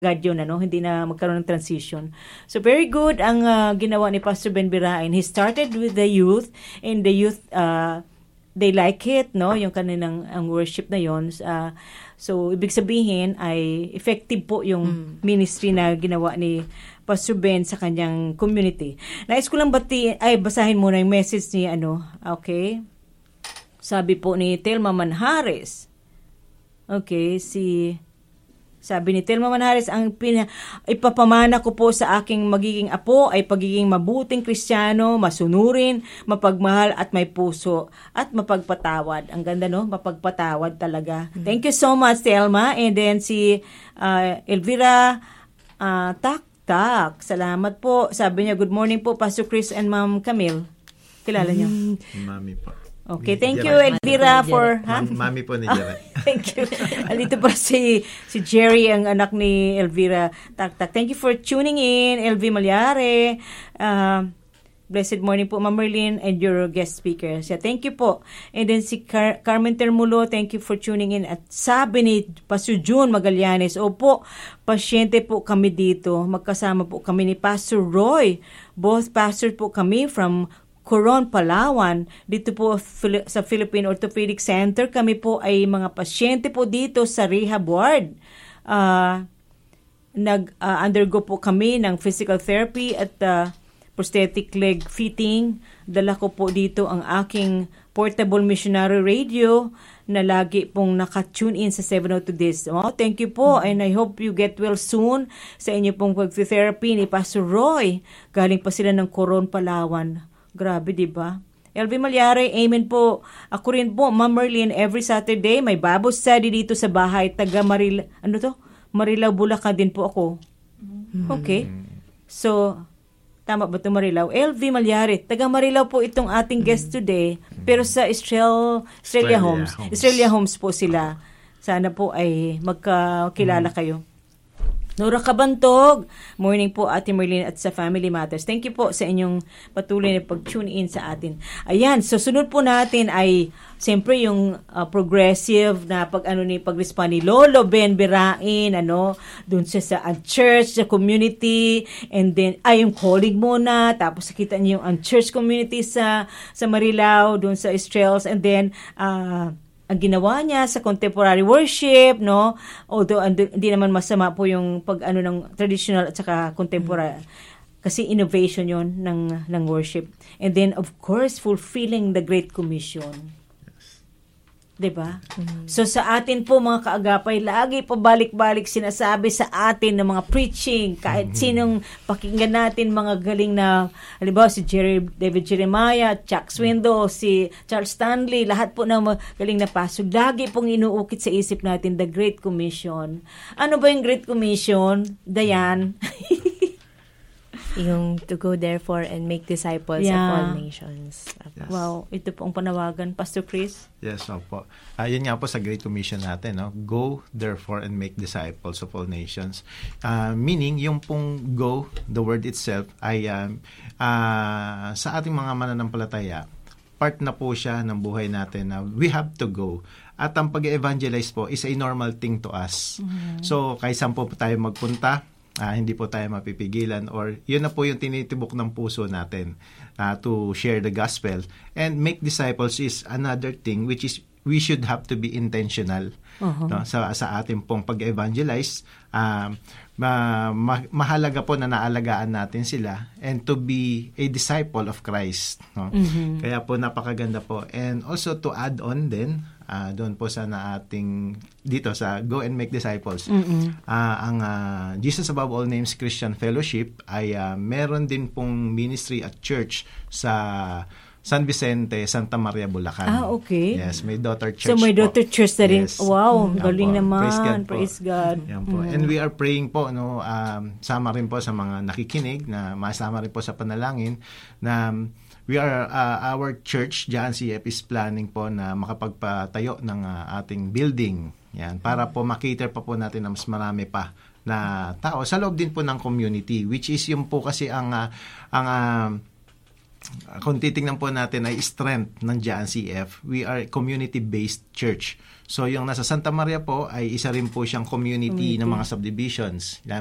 agad yun, hindi na magkaroon ng transition. So very good ang ginawa ni Pastor Ben Birain. He started with the youth, and the youth, they like it, no? Yung kanilang ang worship na yon. So ibig sabihin ay effective po yung ministry na ginawa ni Pastor Ben sa kanyang community. Nais ko lang basahin muna yung message ni okay? Sabi po ni Telma Manhares. Okay, sabi ni Telma Manhares, ipapamana ko po sa aking magiging apo ay pagiging mabuting Kristiyano, masunurin, mapagmahal at may puso at mapagpatawad. Ang ganda, no? Mapagpatawad talaga. Thank you so much, Telma. And then si Elvira Tak. Salamat po. Sabi niya, good morning po, Pastor Chris and Ma'am Camille. Kilala niyo? Mami po. Okay, thank you, Elvira, for... Mami po ni Jared. Thank you. Alito pa si Jerry, ang anak ni Elvira Tak. Thank you for tuning in, LV Malyare. Blessed morning po, Ma'am Merlin, and your guest speaker. Thank you po. And then si Carmen Termulo, thank you for tuning in. At sabi ni Pastor June Magallanes, opo, pasyente po kami dito. Magkasama po kami ni Pastor Roy. Both pastors po kami from Coron, Palawan. Dito po sa Philippine Orthopedic Center, kami po ay mga pasyente po dito sa rehab ward. Nag-undergo po kami ng physical therapy at prosthetic leg fitting. Dala ko po dito ang aking portable missionary radio na lagi pong naka-tune in sa 702 This. Thank you po, and I hope you get well soon sa inyo pong pag-therapy ni Pastor Roy. Galing pa sila ng Coron, Palawan. Grabe, di ba? LV Malyare, amen po. Ako rin po, Ma'am Merlin, every Saturday may Bible study dito sa bahay. Taga Marilao, Bulacan din po ako. Okay. So, tama ba ito, Marilao? LV Malyare, taga Marilao po itong ating guest today. Pero sa Australia Homes po sila. Sana po ay magkakilala kayo. Nora Kabantog, morning po Ate Merlin at sa Family Matters. Thank you po sa inyong patuloy na pag-tune in sa atin. Ayan, so sunod po natin ay siyempre yung progressive na pag-respond ni Lolo Ben Birain, dun sa church, sa community, and then yung calling muna, tapos nakita niyo yung church community sa Marilao, dun sa Estrels, and then ang ginawa niya sa contemporary worship, no? Although hindi naman masama po yung ng traditional at saka contemporary. Kasi innovation yon ng worship. And then, of course, fulfilling the Great Commission. Diba? So sa atin po mga kaagapay, lagi pabalik-balik sinasabi sa atin ng mga preaching, kahit sinong pakinggan natin, mga galing na, halimbawa si David Jeremiah, Chuck Swindoll, si Charles Stanley, lahat po ng galing na pastor, lagi pong inuukit sa isip natin the Great Commission. Ano ba yung Great Commission? Dayan? Yung to go therefore and make disciples of all nations. Yes. Wow, ito po ang panawagan. Pastor Chris? Yes, opo. Yun nga po sa Great Commission natin, no? Go therefore and make disciples of all nations. Meaning, yung pong go, the word itself, ay sa ating mga mananampalataya, part na po siya ng buhay natin na we have to go. At ang pag-evangelize po is a normal thing to us. So, kahit saan po tayo magpunta, hindi po tayo mapipigilan, or yun na po yung tinitibok ng puso natin to share the gospel. And make disciples is another thing which is we should have to be intentional no? sa ating pong pag-evangelize. Mahalaga po na naalagaan natin sila and to be a disciple of Christ. No? Kaya po napakaganda po. And also to add on din, doon po sana ating dito sa Go and Make Disciples. Ang Jesus Above All Names Christian Fellowship ay meron din pong ministry at church sa San Vicente, Santa Maria, Bulacan. Okay. Yes, may daughter church. So may daughter church na rin. Yes. Wow, galing naman. Praise God. Yan po. And we are praying po, sama rin po sa mga nakikinig, na masama rin po sa panalangin, na our church, JNCF, is planning po na makapagpatayo ng ating building. Yan, para po makater pa po natin na mas marami pa na tao sa loob din po ng community, which is yung po kasi ang kung titingnan po natin ay strength ng JANCF, we are community-based church. So yung nasa Santa Maria po ay isa rin po siyang community ng mga subdivisions.